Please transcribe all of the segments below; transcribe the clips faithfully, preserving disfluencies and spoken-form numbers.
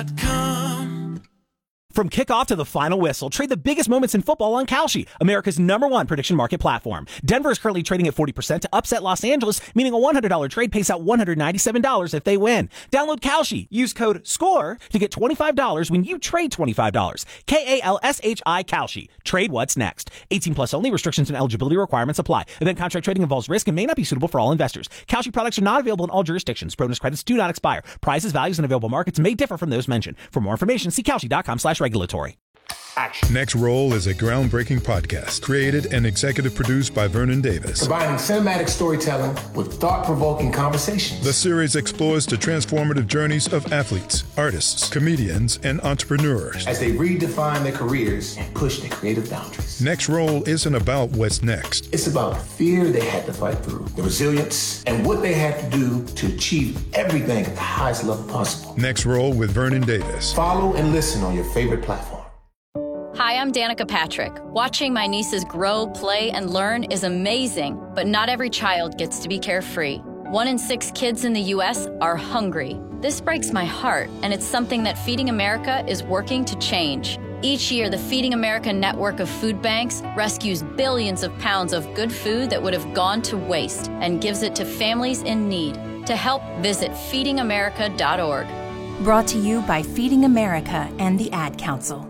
From kickoff to the final whistle, trade the biggest moments in football on Kalshi, America's number one prediction market platform. Denver is currently trading at forty percent to upset Los Angeles, meaning a one hundred dollars trade pays out one hundred ninety-seven dollars if they win. Download Kalshi. Use code SCORE to get twenty-five dollars when you trade twenty-five dollars. K A L S H I Kalshi. Trade what's next. eighteen plus only. Restrictions and eligibility requirements apply. Event contract trading involves risk and may not be suitable for all investors. Kalshi products are not available in all jurisdictions. Bonus credits do not expire. Prices, values, and available markets may differ from those mentioned. For more information, see Kalshi.com slash regulatory. Action. Next Roll is a groundbreaking podcast created and executive produced by Vernon Davis. Combining cinematic storytelling with thought-provoking conversations. The series explores the transformative journeys of athletes, artists, comedians, and entrepreneurs as they redefine their careers and push their creative boundaries. Next Roll isn't about what's next. It's about the fear they had to fight through, the resilience, and what they had to do to achieve everything at the highest level possible. Next Roll with Vernon Davis. Follow and listen on your favorite platform. Hi, I'm Danica Patrick. Watching my nieces grow, play, and learn is amazing, but not every child gets to be carefree. One in six kids in the U S are hungry. This breaks my heart, and it's something that Feeding America is working to change. Each year, the Feeding America network of food banks rescues billions of pounds of good food that would have gone to waste and gives it to families in need. To help, visit feeding america dot org. Brought to you by Feeding America and the Ad Council.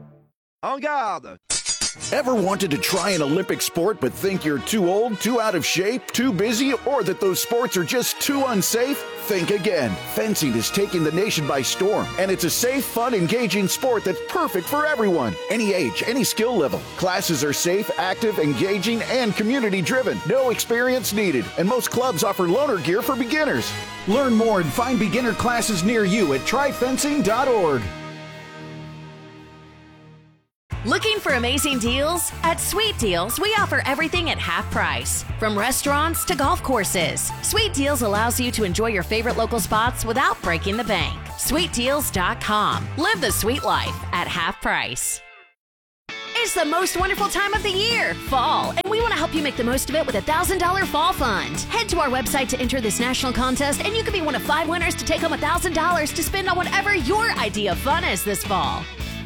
En garde! Ever wanted to try an Olympic sport but think you're too old, too out of shape, too busy, or that those sports are just too unsafe? Think again. Fencing is taking the nation by storm, and it's a safe, fun, engaging sport that's perfect for everyone. Any age, any skill level. Classes are safe, active, engaging, and community-driven. No experience needed, and most clubs offer loaner gear for beginners. Learn more and find beginner classes near you at try fencing dot org. Looking for amazing deals? At Sweet Deals, we offer everything at half price. From restaurants to golf courses, Sweet Deals allows you to enjoy your favorite local spots without breaking the bank. sweet deals dot com. Live the sweet life at half price. It's the most wonderful time of the year, fall, and we want to help you make the most of it with a one thousand dollars Fall Fund. Head to our website to enter this national contest, and you could be one of five winners to take home one thousand dollars to spend on whatever your idea of fun is this fall.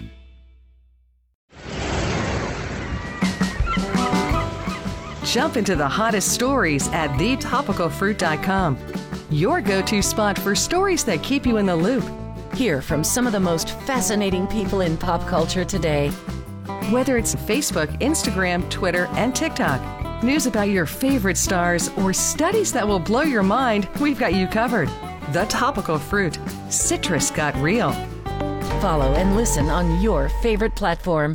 Jump into the hottest stories at the topical fruit dot com. Your go-to spot for stories that keep you in the loop. Hear from some of the most fascinating people in pop culture today. Whether it's Facebook, Instagram, Twitter, and TikTok, news about your favorite stars, or studies that will blow your mind, we've got you covered. The Topical Fruit. Citrus got real. Follow and listen on your favorite platform.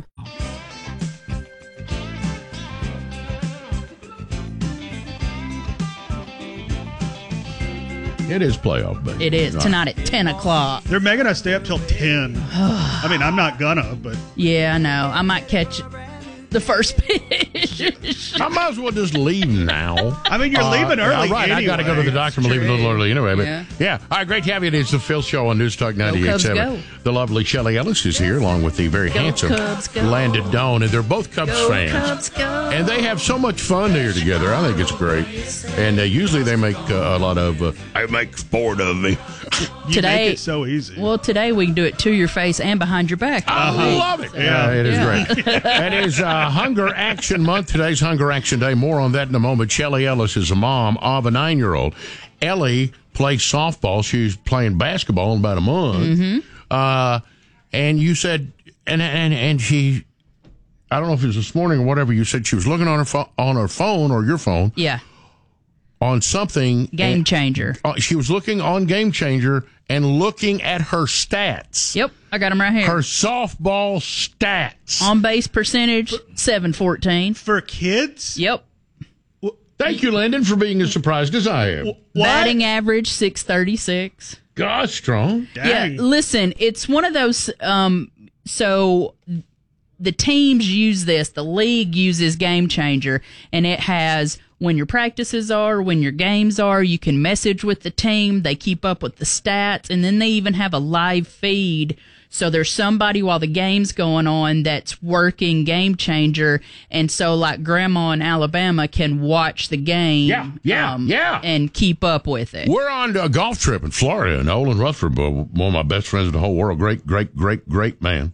It is playoff, baby. It is. Right. Tonight at ten o'clock. They're making us stay up till ten. I mean, I'm not gonna, but... Yeah, I know. I might catch the first pitch. I might as well just leave now. I mean, you're uh, leaving early yeah, right, anyway. I got to go to the doctor. I'm leaving a little early anyway. But Yeah. yeah. All right, great to have you. It's the Phil Show on News Talk ninety-eight point seven. Go. The lovely Shelley Ellis is here, along with the very Go, handsome Cubs, go. Landon Doan. And they're both Cubs Go, fans. Cubs, go. And they have so much fun here together. I think it's great. And uh, usually they make uh, a lot of, uh, I make sport of me. You Today- make it so easy. Well, today we can do it to your face and behind your back. I love it. Yeah. Yeah, it is Yeah. great. It is uh, Hunger Action Month. Today's Hunger Action Day. More on that in a moment. Shelley Ellis is a mom of a nine-year-old. Ellie plays softball. She's playing basketball in about a month. Mm-hmm. Uh, and you said, and, and and she, I don't know if it was this morning or whatever, you said she was looking on her, fo- on her phone or your phone Yeah. on something. Game changer. Uh, she was looking on Game Changer and looking at her stats. Yep. I got them right here. Her softball stats. On base percentage, seven fourteen. For kids? Yep. Thank you, Landon, for being as surprised as I am. What? Batting average, six thirty-six. God, strong. Dang. Yeah, listen, it's one of those, um, so the teams use this, the league uses Game Changer, and it has when your practices are, when your games are, you can message with the team, they keep up with the stats, and then they even have a live feed So there's somebody while the game's going on that's working game changer. And so like grandma in Alabama can watch the game. Yeah, yeah, um, yeah. And keep up with it. We're on a golf trip in Florida, and Olin Rutherford, one of my best friends in the whole world, great, great, great, great man.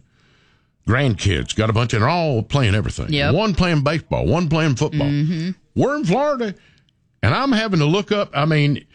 Grandkids, got a bunch, and they're all playing everything. Yep. One playing baseball, one playing football. Mm-hmm. We're in Florida, and I'm having to look up. I mean,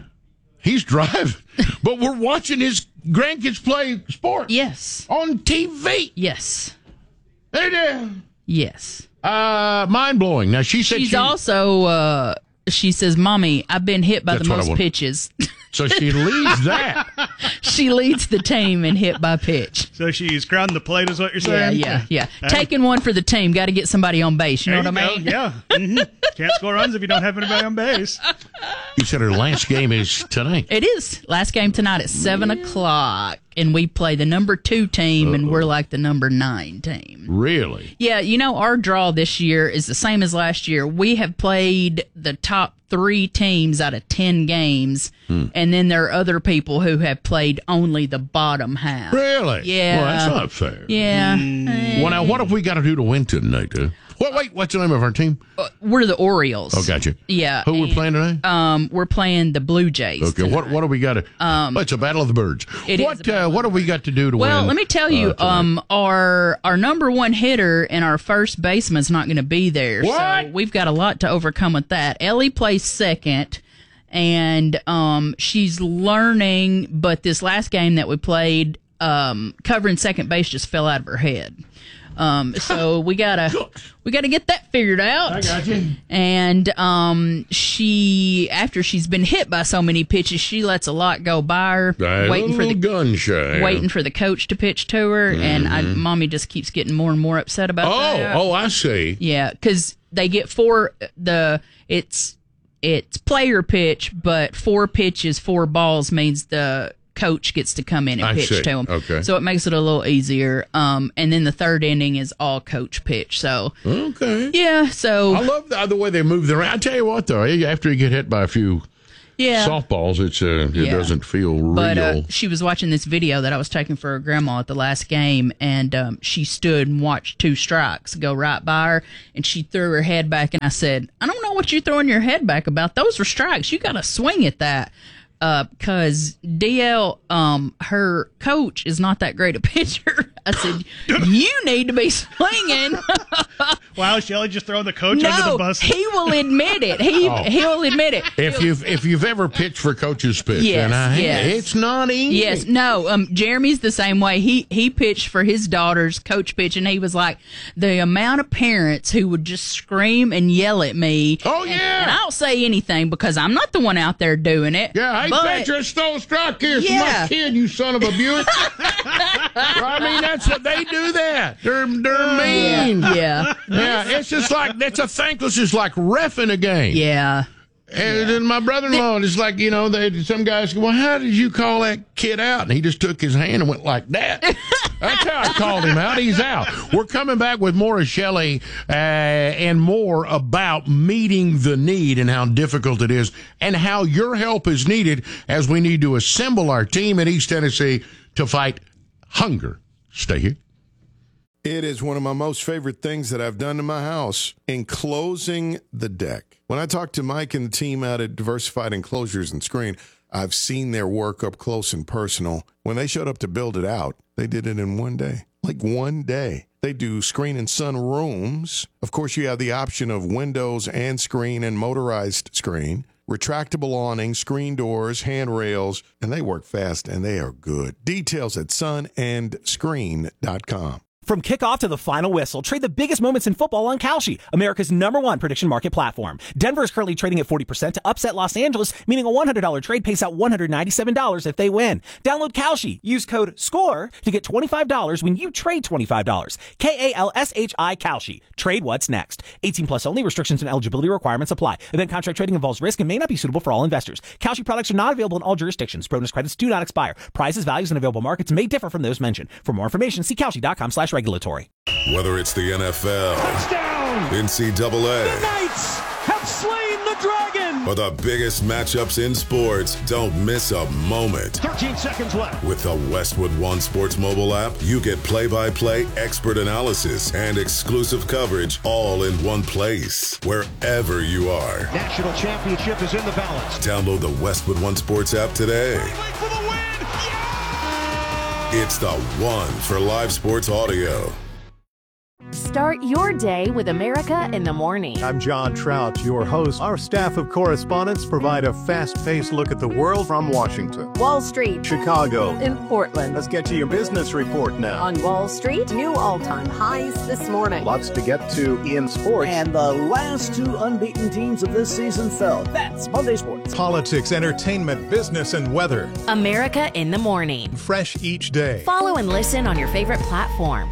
he's driving, but we're watching his grandkids play sports. Yes. On T V. Yes. They do. Yes. Uh, mind blowing. Now she said she's she, also. Uh, she says, "Mommy, I've been hit by That's the what I most want. pitches." So she leads that. She leads the team in hit by pitch. So she's crowding the plate, is what you're Yeah, saying? yeah, yeah. Hey. Taking one for the team. Got to get somebody on base. You know There what I you mean? go. Yeah. Mm-hmm. Can't score runs if you don't have anybody on base. You said her last game is tonight. It is. Last game tonight at seven o'clock, and we play the number two team, Uh-oh. and we're like the number nine team. Really? Yeah. You know, our draw this year is the same as last year. We have played the top three teams out of ten games, hmm. and then there are other people who have played only the bottom half. Really? Yeah. Well, that's not fair. Yeah. Mm. Well, now, what have we got to do to win tonight? Uh? Wait, wait, what's the name of our team? Uh, we're the Orioles. Oh, gotcha. Yeah. Who we're playing today? Um, we're playing the Blue Jays. Okay, tonight. what what do we got to? Um, oh, it's a battle of the birds. It what is uh, what have we got to do to well, win? Well, let me tell you, uh, um, our our number one hitter and our first baseman's not going to be there. What? So we've got a lot to overcome with that. Ellie plays second, and um, she's learning. But this last game that we played, um, covering second base just fell out of her head. Um, so we gotta we gotta get that figured out. I got you. And um, she, after she's been hit by so many pitches, she lets a lot go by her, a waiting for the gun shy. waiting for the coach to pitch to her. Mm-hmm. And I, mommy just keeps getting more and more upset about oh, that. Oh, I see. Yeah, because they get four. The it's it's player pitch, but four pitches, four balls means the coach gets to come in and I pitch see. to him. Okay. So it makes it a little easier. Um, and then the third inning is all coach pitch. So okay. Yeah. So I love the, the way they move them around. I tell you what, though, after you get hit by a few yeah. softballs, it's uh, it Yeah. doesn't feel real. But uh, she was watching this video that I was taking for her grandma at the last game, and um, she stood and watched two strikes go right by her, and she threw her head back, and I said, I don't know what you're throwing your head back about. Those were strikes. You got to swing at that. Because uh, D L, um, her coach is not that great a pitcher. I said, you need to be swinging. Wow, Shelley just throwing the coach no, under the bus. he will admit it. He Oh. he'll admit it. If you've if you've ever pitched for coach's pitch, Yes, and I, yes. it's not easy. Yes, no. Um, Jeremy's the same way. He he pitched for his daughter's coach pitch, and he was like, the amount of parents who would just scream and yell at me. Oh and, yeah, and I don't say anything because I'm not the one out there doing it. Yeah, hey, but, Petra stole a strike here. It's Yeah. my kid, you son of a Buick. I mean, that's what they do. That they're they're mean. Yeah, yeah. Yeah, it's just like that's a thankless. It's like reffing a game. Yeah. And then my brother-in-law, it's like, you know, they some guys go, well, how did you call that kid out? And he just took his hand and went like that. That's how I called him out. He's out. We're coming back with more of Shelley uh, and more about meeting the need and how difficult it is and how your help is needed as we need to assemble our team in East Tennessee to fight hunger. Stay here. It is one of my most favorite things that I've done to my house, enclosing the deck. When I talked to Mike and the team out at Diversified Enclosures and Screen, I've seen their work up close and personal. When they showed up to build it out, they did it in one day. Like one day. They do screen and sun rooms. Of course, you have the option of windows and screen and motorized screen, retractable awning, screen doors, handrails, and they work fast and they are good. Details at sun and screen dot com. From kickoff to the final whistle, trade the biggest moments in football on Kalshi, America's number one prediction market platform. Denver is currently trading at forty percent to upset Los Angeles, meaning a one hundred dollars trade pays out one hundred ninety-seven dollars if they win. Download Kalshi. Use code SCORE to get twenty-five dollars when you trade twenty-five dollars. K A L S H I Kalshi. Trade what's next. eighteen plus only. Restrictions and eligibility requirements apply. Event contract trading involves risk and may not be suitable for all investors. Kalshi products are not available in all jurisdictions. Bonus credits do not expire. Prices, values, and available markets may differ from those mentioned. For more information, see Kalshi.com slash regulatory. Whether it's the N F L, touchdown, N C double A, the Knights have slain the Dragon! For the biggest matchups in sports, don't miss a moment. thirteen seconds left. With the Westwood One Sports mobile app, you get play-by-play expert analysis and exclusive coverage all in one place, wherever you are. National championship is in the balance. Download the Westwood One Sports app today. For the win! Yeah! It's the one for live sports audio. Start your day with America in the Morning. I'm John Trout, your host. Our staff of correspondents provide a fast-paced look at the world from Washington, Wall Street, Chicago, in Portland. Let's get to your business report now. On Wall Street, new all-time highs this morning. Lots to get to in sports. And the last two unbeaten teams of this season fell. That's Monday Sports. Politics, entertainment, business, and weather. America in the Morning. Fresh each day. Follow and listen on your favorite platform.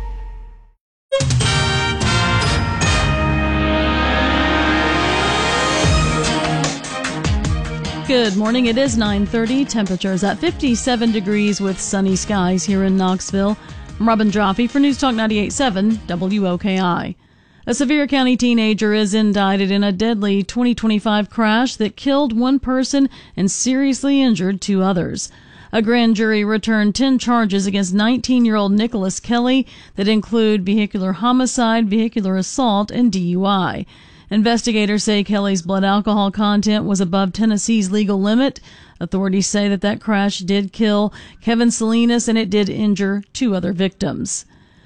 Good morning. It is nine thirty. Temperatures at fifty-seven degrees with sunny skies here in Knoxville. I'm Robin Jaffe for News Talk ninety-eight point seven W O K I. A Sevier County teenager is indicted in a deadly twenty twenty-five crash that killed one person and seriously injured two others. A grand jury returned ten charges against nineteen-year-old Nicholas Kelly that include vehicular homicide, vehicular assault, and D U I. Investigators say Kelly's blood alcohol content was above Tennessee's legal limit. Authorities say that that crash did kill Kevin Salinas and it did injure two other victims.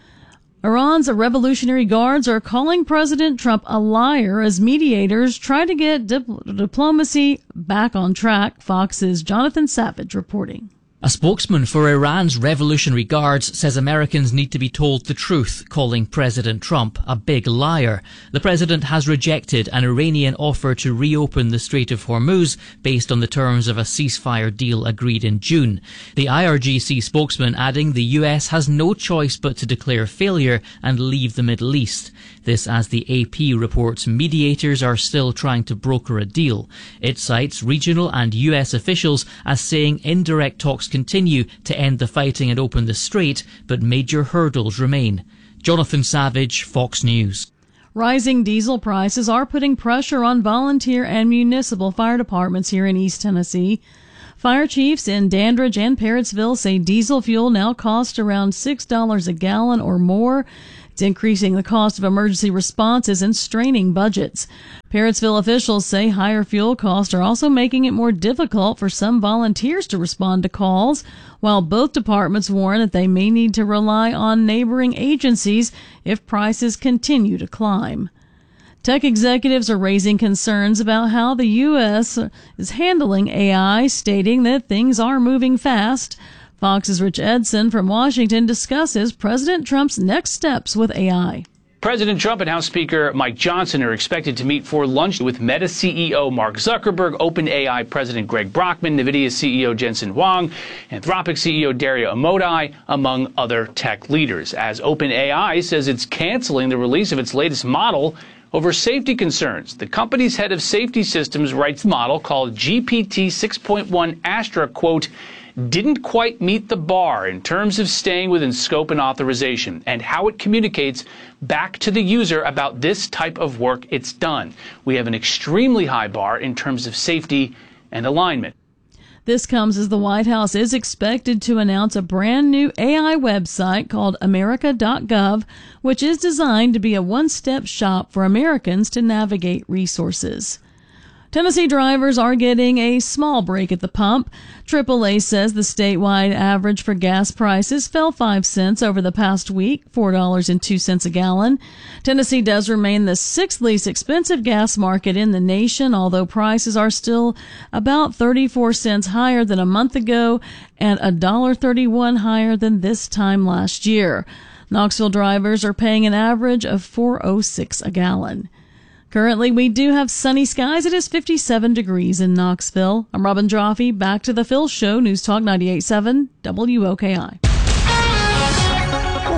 Iran's Revolutionary Guards are calling President Trump a liar as mediators try to get dip- diplomacy back on track. Fox's Jonathan Savage reporting. A spokesman for Iran's Revolutionary Guards says Americans need to be told the truth, calling President Trump a big liar. The president has rejected an Iranian offer to reopen the Strait of Hormuz based on the terms of a ceasefire deal agreed in June. The I R G C spokesman adding the U S has no choice but to declare failure and leave the Middle East. This as the A P reports mediators are still trying to broker a deal. It cites regional and U S officials as saying indirect talks continue to end the fighting and open the strait, but major hurdles remain. Jonathan Savage, Fox News. Rising diesel prices are putting pressure on volunteer and municipal fire departments here in East Tennessee. Fire chiefs in Dandridge and Parrotsville say diesel fuel now costs around six dollars a gallon or more. It's increasing the cost of emergency responses and straining budgets. Parrotsville officials say higher fuel costs are also making it more difficult for some volunteers to respond to calls, while both departments warn that they may need to rely on neighboring agencies if prices continue to climb. Tech executives are raising concerns about how the U S is handling A I, stating that things are moving fast. Fox's Rich Edson from Washington discusses President Trump's next steps with A I. President Trump and House Speaker Mike Johnson are expected to meet for lunch with Meta C E O Mark Zuckerberg, OpenAI President Greg Brockman, NVIDIA C E O Jensen Huang, Anthropic C E O Dario Amodei, among other tech leaders, as OpenAI says it's canceling the release of its latest model over safety concerns. The company's head of safety systems writes the model, called G P T six point one Astra, quote, didn't quite meet the bar in terms of staying within scope and authorization and how it communicates back to the user about this type of work it's done. We have an extremely high bar in terms of safety and alignment. This comes as the White House is expected to announce a brand new A I website called America dot gov, which is designed to be a one-step shop for Americans to navigate resources. Tennessee drivers are getting a small break at the pump. triple A says the statewide average for gas prices fell five cents over the past week, four dollars and two cents a gallon. Tennessee does remain the sixth least expensive gas market in the nation, although prices are still about thirty-four cents higher than a month ago and one dollar and thirty-one cents higher than this time last year. Knoxville drivers are paying an average of four dollars and six cents a gallon. Currently, we do have sunny skies. It is fifty-seven degrees in Knoxville. I'm Robin Jaffe. Back to the Phil Show, News Talk ninety-eight point seven W O K I.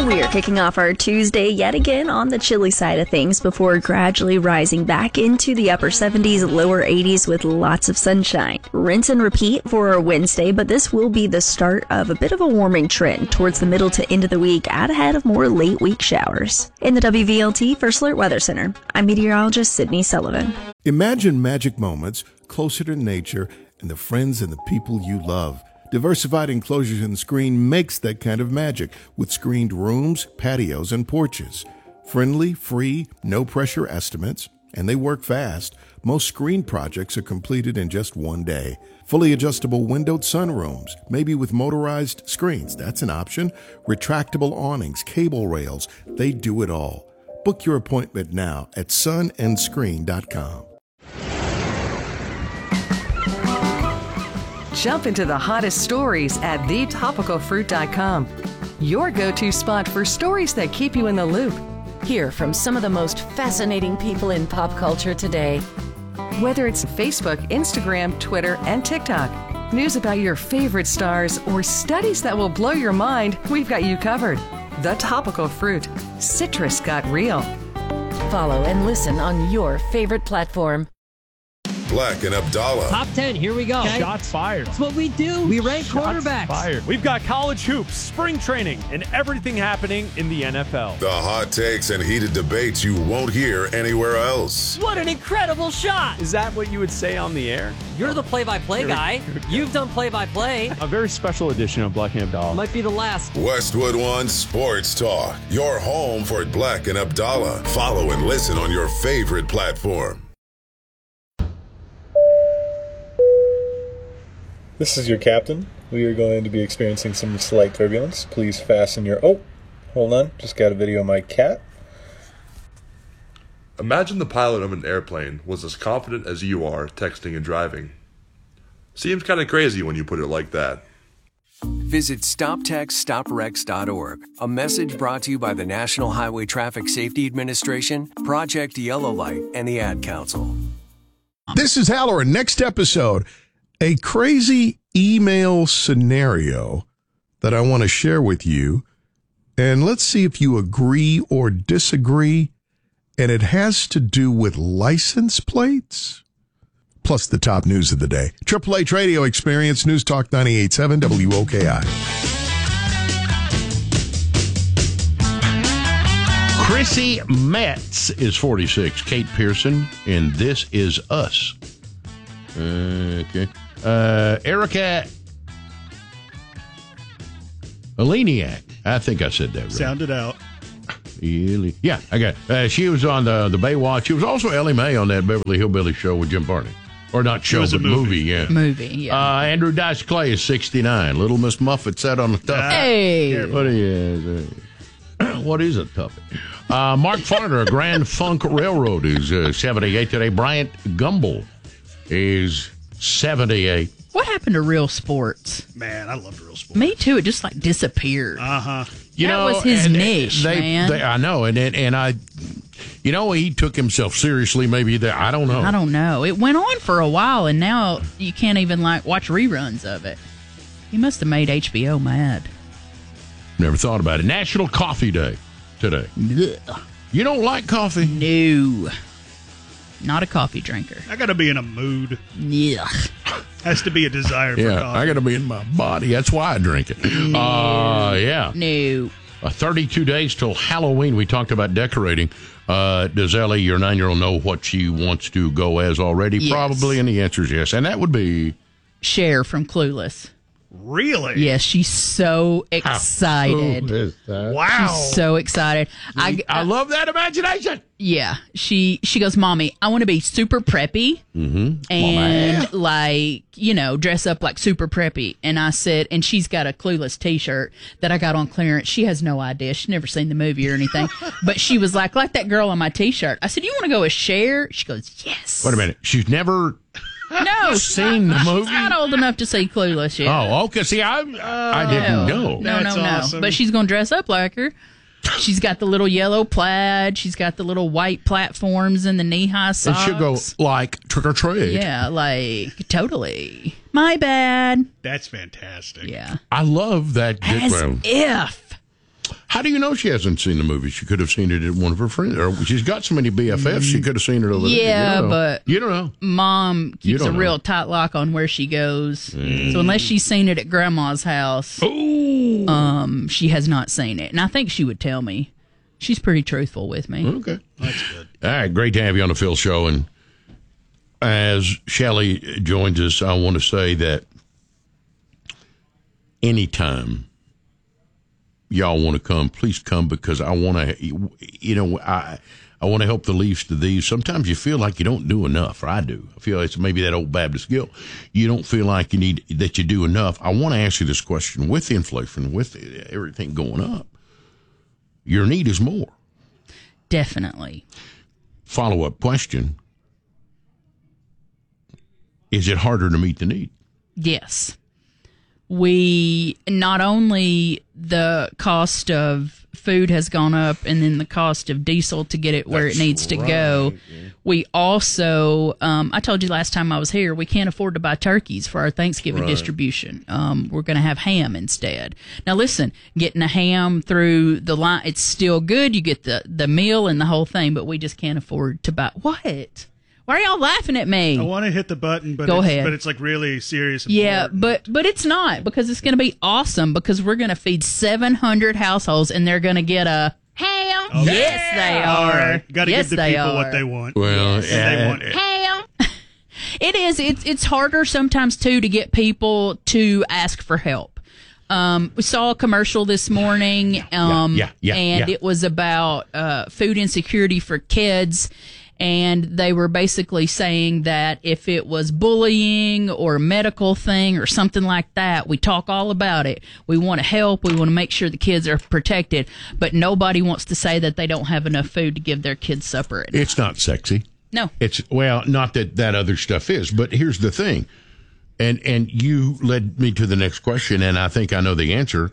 We are kicking off our Tuesday yet again on the chilly side of things before gradually rising back into the upper seventies, lower eighties with lots of sunshine. Rinse and repeat for our Wednesday, but this will be the start of a bit of a warming trend towards the middle to end of the week, out ahead of more late week showers. In the W V L T First Alert Weather Center, I'm meteorologist Sydney Sullivan. Imagine magic moments closer to nature and the friends and the people you love. Diversified Enclosures and Screen makes that kind of magic with screened rooms, patios, and porches. Friendly, free, no-pressure estimates, and they work fast. Most screen projects are completed in just one day. Fully adjustable windowed sunrooms, maybe with motorized screens, that's an option. Retractable awnings, cable rails, they do it all. Book your appointment now at sun and screen dot com. Jump into the hottest stories at the topical fruit dot com. Your go-to spot for stories that keep you in the loop. Hear from some of the most fascinating people in pop culture today. Whether it's Facebook, Instagram, Twitter, and TikTok, news about your favorite stars, or studies that will blow your mind, we've got you covered. The Topical Fruit. Citrus got real. Follow and listen on your favorite platform. Black and Abdallah. Top ten, here we go. Okay. Shots fired. That's what we do. We rank Shots quarterbacks. Fired. We've got college hoops, spring training, and everything happening in the N F L. The hot takes and heated debates you won't hear anywhere else. What an incredible shot. Is that what you would say on the air? You're the play-by-play guy. You've done play-by-play. A very special edition of Black and Abdallah. Might be the last. Westwood One Sports Talk. Your home for Black and Abdallah. Follow and listen on your favorite platform. This is your captain. We are going to be experiencing some slight turbulence. Please fasten your... Oh, hold on. Just got a video of my cat. Imagine the pilot of an airplane was as confident as you are texting and driving. Seems kind of crazy when you put it like that. Visit stop text stop wrecks dot org. A message brought to you by the National Highway Traffic Safety Administration, Project Yellow Light, and the Ad Council. This is Halloran. Next episode... a crazy email scenario that I want to share with you, and let's see if you agree or disagree, and it has to do with license plates, plus the top news of the day. Triple H Radio Experience, News Talk ninety-eight point seven W O K I. Chrissy Metz is forty-six. Kate Pearson in This Is Us. Uh, okay. Uh, Erica Eleniak. I think I said that right. Sounded out. Yeah, I got it. Uh, she was on the, the Baywatch. She was also Ellie Mae on that Beverly Hillbilly show with Jim Varney. Or not show, but movie. movie, yeah. Movie, yeah. Uh, Andrew Dice Clay is sixty-nine. Little Miss Muffet sat on the top. Hey! What is, uh, what is a toughie? Uh, Mark Farner, Grand Funk Railroad, is uh, seventy-eight today. Bryant Gumbel is seventy-eight. What happened to real sports? Man, I loved real sports. Me too. It just like disappeared. Uh huh. You that know, was his and, niche, they, man. They, I know, and and, and I, you know, he took himself seriously. Maybe that I don't know. I don't know. It went on for a while, and now you can't even like watch reruns of it. He must have made H B O mad. Never thought about it. National Coffee Day today. Ugh. You don't like coffee? No. Not a coffee drinker. I got to be in a mood. Yeah. Has to be a desire for yeah, coffee. I got to be in my body. That's why I drink it. No. Uh, yeah. No. Uh, thirty-two days till Halloween. We talked about decorating. Uh, does Ellie, your nine-year-old, know what she wants to go as already? Yes. Probably, and the answer is yes. And that would be... Cher from Clueless. Really? Yes, she's so excited. How cool is that? Wow. She's so excited. I, I love that imagination. Yeah. She she goes, Mommy, I want to be super preppy mm-hmm. and Mama. like, you know, dress up like super preppy. And I said, and she's got a Clueless t-shirt that I got on clearance. She has no idea. She's never seen the movie or anything. But she was like, like that girl on my t-shirt. I said, you want to go with Cher? She goes, yes. Wait a minute. She's never... No, seen the movie. She's not old enough to see Clueless yet. Oh, okay. See, I I didn't know. No, That's no, no. awesome. But she's gonna dress up like her. She's got the little yellow plaid. She's got the little white platforms and the knee-high socks. It should go like trick or treat. Yeah, like totally. My bad. That's fantastic. Yeah. I love that. As well, if. How do you know she hasn't seen the movie? She could have seen it at one of her friends. Or she's got so many B F Fs, she could have seen it over yeah, there. Yeah, but you don't know. Mom keeps a know. real tight lock on where she goes. Mm. So unless she's seen it at Grandma's house, Ooh. um, she has not seen it. And I think she would tell me. She's pretty truthful with me. Okay. That's good. All right, great to have you on the Phil Show. And as Shelley joins us, I want to say that anytime y'all want to come, please come, because I want to, you know, I I want to help the least of these. Sometimes you feel like you don't do enough, or I do. I feel it's maybe that old Baptist guilt. You don't feel like you need that you do enough. I want to ask you this question: with inflation, with everything going up, your need is more. Definitely. Follow-up question: is it harder to meet the need? Yes. We, not only the cost of food has gone up and then the cost of diesel to get it where That's it needs to right, go. yeah. We also, um, I told you last time I was here, we can't afford to buy turkeys for our Thanksgiving Right. distribution. Um, we're going to have ham instead. Now listen, getting a ham through the line, it's still good. You get the, the meal and the whole thing, but we just can't afford to buy. What? Why are y'all laughing at me? I want to hit the button, but Go it's, ahead. but it's like really serious. And Yeah, important. but but it's not, because it's going to be awesome, because we're going to feed seven hundred households and they're going to get a ham. Okay. Yes, they are. All right, got to yes, give the they people are. what they want. Well, and they want it. Ham. It is. It's it's harder sometimes too to get people to ask for help. Um, we saw a commercial this morning, um, yeah, yeah, and yeah. it was about uh, food insecurity for kids. And they were basically saying that if it was bullying or a medical thing or something like that, we talk all about it. We want to help. We want to make sure the kids are protected. But nobody wants to say that they don't have enough food to give their kids supper at night. It's not sexy. No. It's, well, not that that other stuff is, but here's the thing. And and you led me to the next question, and I think I know the answer,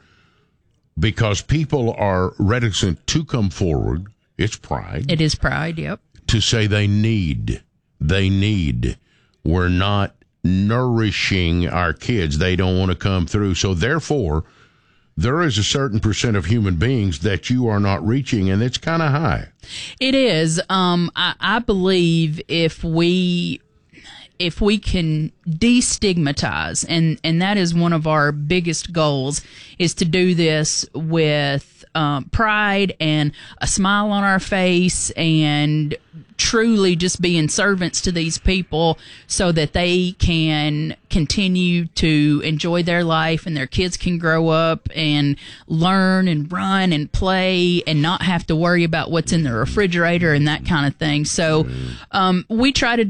because people are reticent to come forward. It's pride. It is pride, yep. To say they need. They need. We're not nourishing our kids. They don't want to come through. So therefore, there is a certain percent of human beings that you are not reaching, and it's kind of high. It is. Um, I, I believe if we if we can destigmatize, and, and that is one of our biggest goals, is to do this with um, pride and a smile on our face and truly just being servants to these people so that they can continue to enjoy their life and their kids can grow up and learn and run and play and not have to worry about what's in the refrigerator and that kind of thing. So um, we try to